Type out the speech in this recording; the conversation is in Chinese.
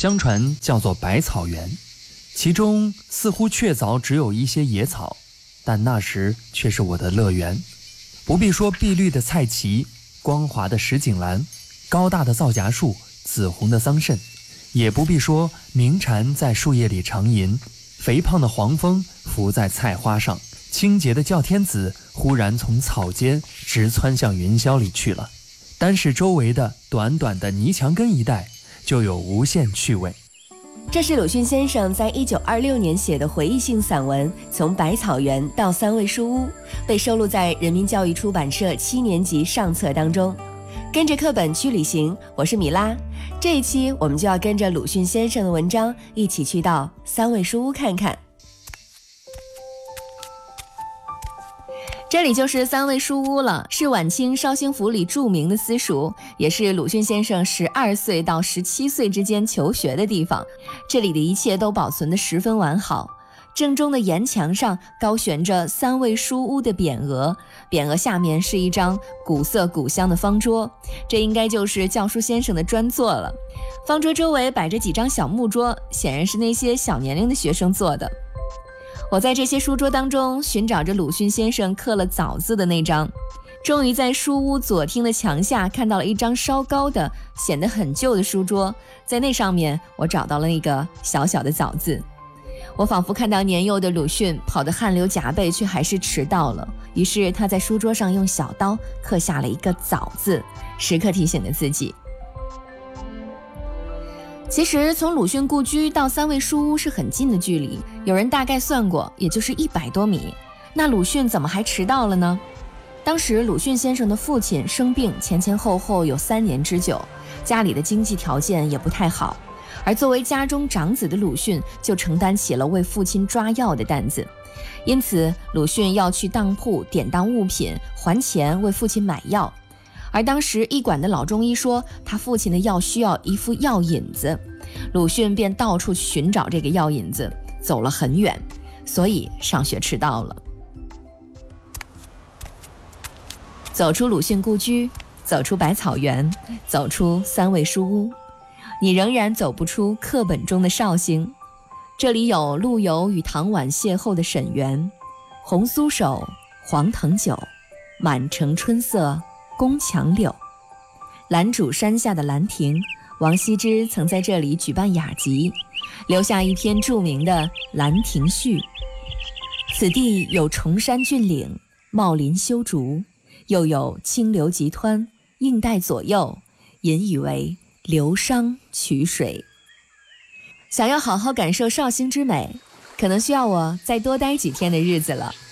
相传叫做百草园，其中似乎确凿只有一些野草，但那时却是我的乐园。不必说碧绿的菜畦，光滑的石井兰，高大的皂荚树，紫红的桑葚，也不必说鸣蝉在树叶里长吟，肥胖的黄蜂伏在菜花上，清洁的叫天子忽然从草间直窜向云霄里去了。单是周围的短短的泥墙根一带，就有无限趣味。 这是鲁迅先生在1926年写的回忆性散文《从百草园到三味书屋》，被收录在人民教育出版社7年级上册当中。跟着课本去旅行，我是米拉。这一期我们就要跟着鲁迅先生的文章一起去到三味书屋看看。这里就是三味书屋了，是晚清绍兴府里著名的私塾，也是鲁迅先生12岁到17岁之间求学的地方。这里的一切都保存得十分完好。正中的檐墙上高悬着三味书屋的匾额，匾额下面是一张古色古香的方桌，这应该就是教书先生的专座了。方桌周围摆着几张小木桌，显然是那些小年龄的学生做的。我在这些书桌当中寻找着鲁迅先生刻了枣字的那张，终于在书屋左厅的墙下看到了一张稍高的显得很旧的书桌，在那上面我找到了那个小小的枣字。我仿佛看到年幼的鲁迅跑得汗流浃背，却还是迟到了，于是他在书桌上用小刀刻下了一个枣字，时刻提醒着自己。其实从鲁迅故居到三味书屋是很近的距离，有人大概算过，也就是100多米。那鲁迅怎么还迟到了呢？当时鲁迅先生的父亲生病，前后后有3年之久，家里的经济条件也不太好，而作为家中长子的鲁迅就承担起了为父亲抓药的担子。因此鲁迅要去当铺典当物品，还钱为父亲买药。而当时医馆的老中医说他父亲的药需要一副药引子，鲁迅便到处寻找这个药引子，走了很远，所以上学迟到了。走出鲁迅故居，走出百草园，走出三味书屋，你仍然走不出课本中的绍兴。这里有陆游与唐婉邂逅的沈园，红酥手，黄藤酒，满城春色宫墙柳。兰渚山下的兰亭，王羲之曾在这里举办雅集，留下一篇著名的《兰亭序》。此地有崇山峻岭，茂林修竹，又有清流急湍，映带左右，引语为流觞曲水。想要好好感受绍兴之美，可能需要我再多待几天的日子了。